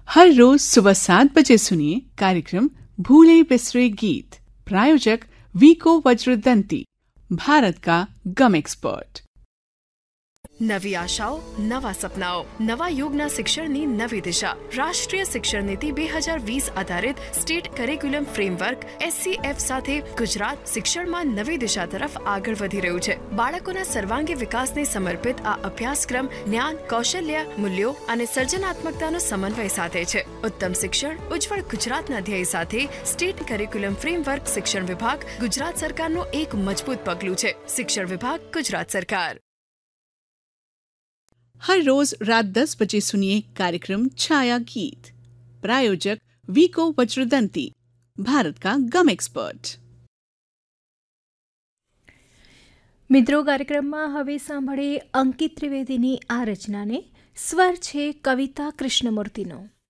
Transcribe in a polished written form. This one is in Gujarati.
हर रोज सुबह 7 बजे सुनिए कार्यक्रम भूले बिसरे गीत। प्रायोजक वीको वज्रदंती, भारत का गम एक्सपर्ट। નવી આશાઓ, નવા સપનાઓ, નવા યુગના શિક્ષણની નવી દિશા. રાષ્ટ્રીય શિક્ષણ નીતિ 2020 આધારિત સ્ટેટ કરિક્યુલમ ફ્રેમવર્ક SCF સાથે ગુજરાત શિક્ષણમાં નવી દિશા તરફ આગળ વધી રહ્યું છે. બાળકોના સર્વાંગી વિકાસને સમર્પિત આ અભ્યાસક્રમ જ્ઞાન, કૌશલ્ય, મૂલ્યો અને સર્જનાત્મકતાનો સમન્વય સાધે છે. ઉત્તમ શિક્ષણ, ઉજ્જવળ ગુજરાતના ધ્યેય સાથે સ્ટેટ કરિક્યુલમ ફ્રેમવર્ક શિક્ષણ વિભાગ ગુજરાત સરકારનું એક મજબૂત પગલું છે. શિક્ષણ વિભાગ, ગુજરાત સરકાર. हर रोज रात 10 बजे सुनिए कार्यक्रम छाया गीत। प्रायोजक वीको वज्रदंती, भारत का गम एक्सपर्ट। મિત્રો, કાર્યક્રમમાં હવે સાંભળીએ અંકિત ત્રિવેદીની આ રચનાને. સ્વર છે કવિતા કૃષ્ણમૂર્તિનો.